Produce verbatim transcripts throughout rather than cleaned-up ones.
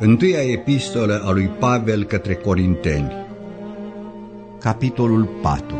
Întâia epistolă a lui Pavel către Corinteni. Capitolul patru.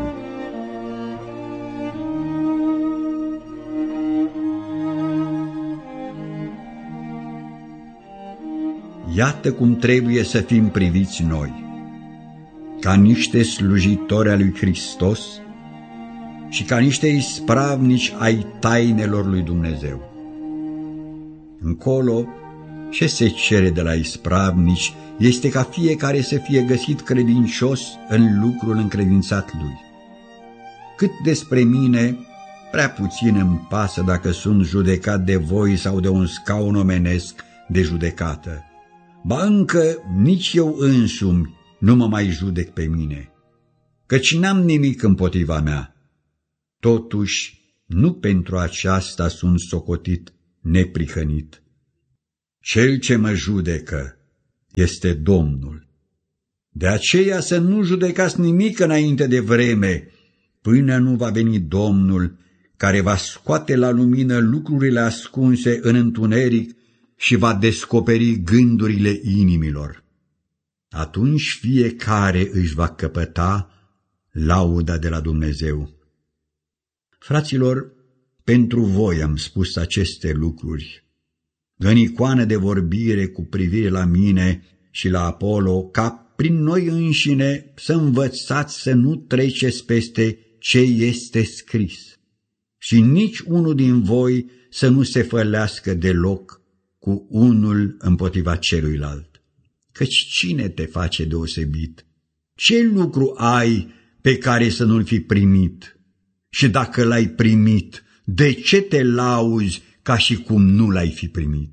Iată cum trebuie să fim priviți noi, ca niște slujitori ai lui Hristos și ca niște ispravnici ai tainelor lui Dumnezeu. Încolo, ce se cere de la ispravnici este ca fiecare să fie găsit credincios în lucrul încredințat lui. Cât despre mine, prea puțin îmi pasă dacă sunt judecat de voi sau de un scaun omenesc de judecată. Ba încă nici eu însumi nu mă mai judec pe mine, căci n-am nimic împotriva mea. Totuși, nu pentru aceasta sunt socotit neprihănit. Cel ce mă judecă este Domnul. De aceea să nu judecați nimic înainte de vreme, până nu va veni Domnul, care va scoate la lumină lucrurile ascunse în întuneric și va descoperi gândurile inimilor. Atunci fiecare își va căpăta lauda de la Dumnezeu. Fraților, pentru voi am spus aceste lucruri, în icoană de vorbire cu privire la mine și la Apolo, ca prin noi înșine să învățați să nu treceți peste ce este scris și nici unul din voi să nu se fălească deloc cu unul împotriva celuilalt. Căci cine te face deosebit? Ce lucru ai pe care să nu-l fi primit? Și dacă l-ai primit, de ce te lauzi ca și cum nu l-ai fi primit?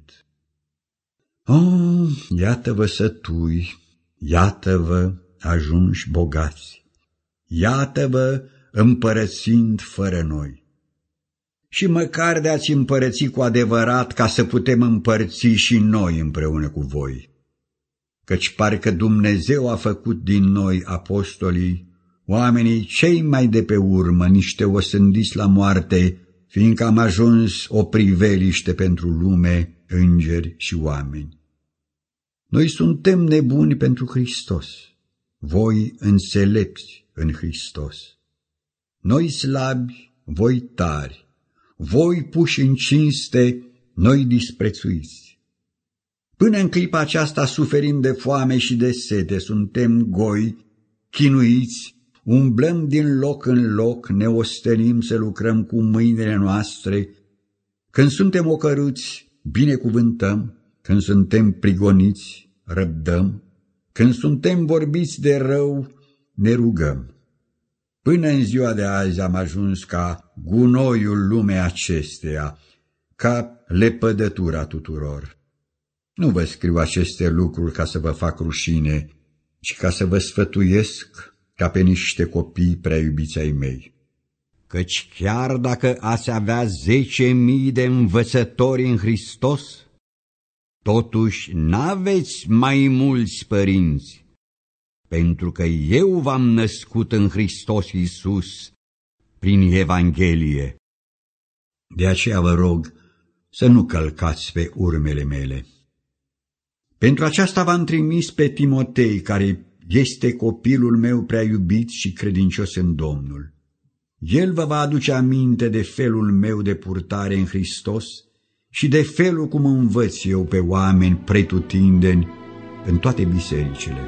Oh, iată-vă sătui, iată-vă ajunși bogați, iată-vă împărățind fără noi. Și măcar de ați împărăți cu adevărat ca să putem împărți și noi împreună cu voi. Căci parcă Dumnezeu a făcut din noi apostolii, oamenii cei mai de pe urmă, niște osândiți la moarte, fiindcă am ajuns o priveliște pentru lume, îngeri și oameni. Noi suntem nebuni pentru Hristos, voi înțelepți în Hristos. Noi slabi, voi tari, voi puși în cinste, noi disprețuiți. Până în clipa aceasta suferim de foame și de sete, suntem goi, chinuiți, umblăm din loc în loc, ne ostenim să lucrăm cu mâinile noastre. Când suntem ocărâți, binecuvântăm, când suntem prigoniți, răbdăm, când suntem vorbiți de rău, ne rugăm. Până în ziua de azi am ajuns ca gunoiul lumei acesteia, ca lepădătura tuturor. Nu vă scriu aceste lucruri ca să vă fac rușine, ci ca să vă sfătuiesc ca pe niște copii prea iubiți ai mei. Căci chiar dacă ați avea zece mii de învățători în Hristos, totuși n-aveți mai mulți părinți, pentru că eu v-am născut în Hristos Iisus prin Evanghelie. De aceea vă rog să nu călcați pe urmele mele. Pentru aceasta v-am trimis pe Timotei, care este copilul meu prea iubit și credincios în Domnul. El vă va aduce aminte de felul meu de purtare în Hristos și de felul cum învăț eu pe oameni pretutindeni în toate bisericile.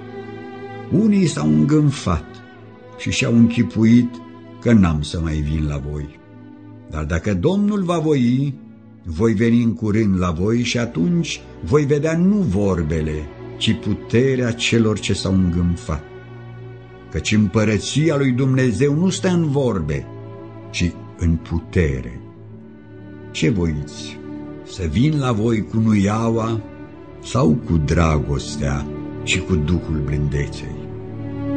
Unii s-au îngânfat și și-au închipuit că n-am să mai vin la voi. Dar dacă Domnul va voi, voi veni în curând la voi și atunci voi vedea nu vorbele, ci puterea celor ce s-au îngânfat. Căci împărăția lui Dumnezeu nu stă în vorbe, ci în putere. Ce voiți? Să vin la voi cu nuiaua sau cu dragostea și cu duhul blândeței?